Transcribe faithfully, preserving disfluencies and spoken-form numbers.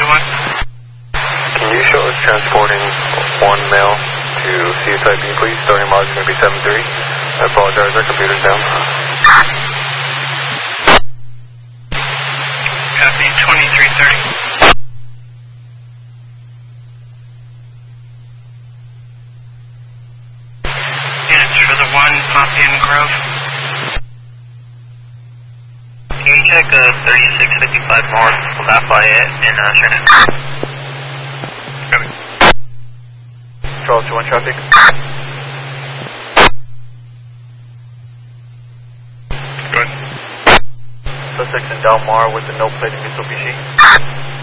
to one. Can you show us transporting one male to Seaside B, please? Starting mileage is going to be seven three. I apologize, our computer's down. Copy, twenty-three thirty. Units for the one, Poppy and Grove. Can you check uh, thirty-six fifty-five North Lafayette and uh, Shannon? Copy. Charles to one traffic. Good. Sussex and Del Mar with the no plate in Mitsubishi.